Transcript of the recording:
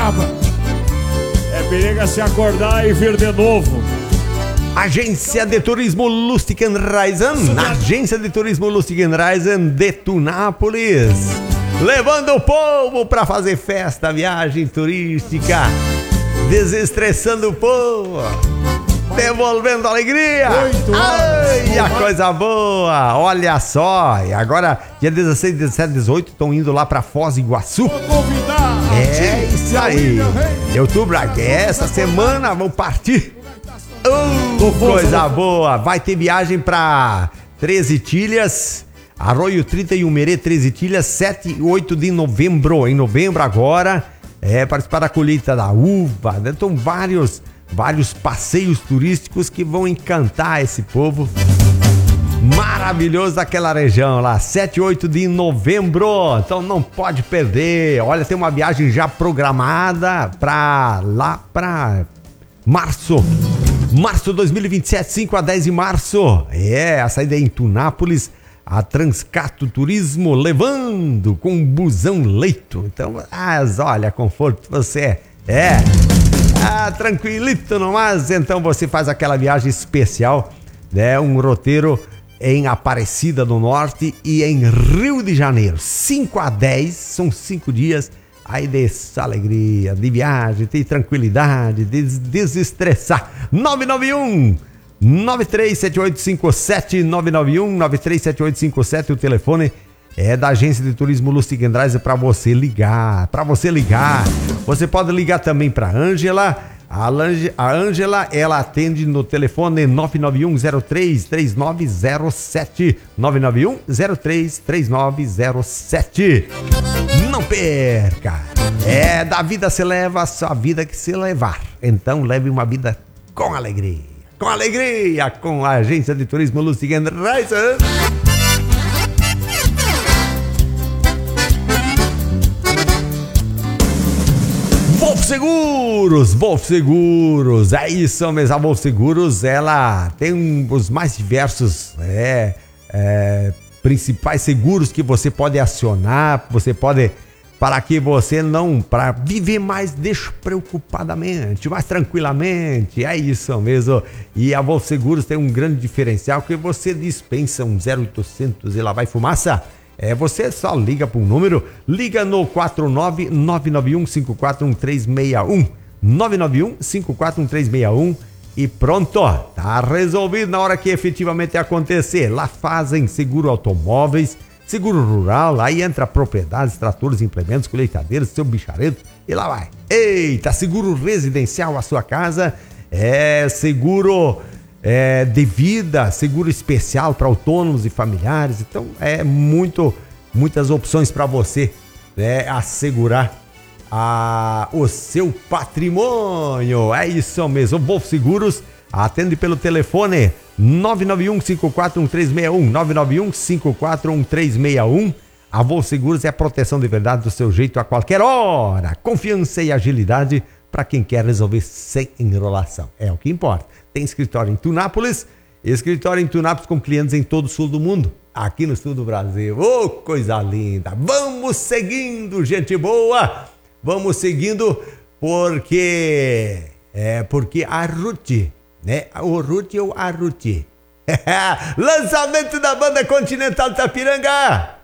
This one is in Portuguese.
acaba. É perigo se acordar e vir de novo. Agência de Turismo Lustig Reisen, Agência de Turismo Lustig Reisen de Tunápolis, levando o povo pra fazer festa, viagem turística, desestressando o povo, devolvendo alegria. Ai, a coisa boa, olha só. E agora, dia 16, 17, 18, estão indo lá pra Foz do Iguaçu. É isso aí. Outubro, essa semana vão partir. Coisa boa. Vai ter viagem pra 13 Ilhas, Arroio 30 e Umerê, 13 Ilhas, 7 e 8 de novembro. Em novembro agora, participar da colheita da uva. Então vários passeios turísticos que vão encantar esse povo maravilhoso daquela região lá, 7 e 8 de novembro. Então não pode perder. Olha, tem uma viagem já programada pra março 2027, 5 a 10 de março. A saída é em Tunápolis, a Transcato Turismo levando com um busão leito. Então, olha, conforto você tranquilito nomás. Então você faz aquela viagem especial, né? Um roteiro em Aparecida do Norte e em Rio de Janeiro, 5 a 10, são 5 dias aí dessa alegria, de viagem, de tranquilidade, de desestressar. 991 937857, 991 937857, o telefone é da Agência de Turismo Lustig Reisen para você ligar, Você pode ligar também para Ângela. A Ângela, ela atende no telefone 991-03-3907, 991-03-3907. Não perca! Da vida se leva só a vida que se levar. Então leve uma vida com alegria. Com a Agência de Turismo Lustig Reisen. Wolf Seguros, é isso mesmo. A Wolf Seguros, ela tem os mais diversos principais seguros que você pode acionar, para viver mais despreocupadamente, mais tranquilamente, é isso mesmo. E a Wolf Seguros tem um grande diferencial, que você dispensa um 0800 e lá vai fumaça. Você só liga para um número, liga no 49991541361, 991541361 e pronto, tá resolvido na hora que efetivamente acontecer. Lá fazem seguro automóveis, seguro rural, aí entra propriedades, tratores, implementos, colheitadeiras, seu bicharedo e lá vai. Eita, seguro residencial a sua casa, seguro de vida, seguro especial para autônomos e familiares. Então muitas opções para você assegurar o seu patrimônio. É isso mesmo. O Wolf Seguros atende pelo telefone 991-541-361, 991-541-361. A Wolf Seguros é a proteção de verdade do seu jeito a qualquer hora. Confiança e agilidade para quem quer resolver sem enrolação. É o que importa. Tem escritório em Tunápolis com clientes em todo o sul do mundo, aqui no sul do Brasil. Coisa linda! Vamos seguindo, gente boa! Vamos seguindo porque a Ruth, né? O Ruth ou a Ruth. Lançamento da banda Continental Itapiranga.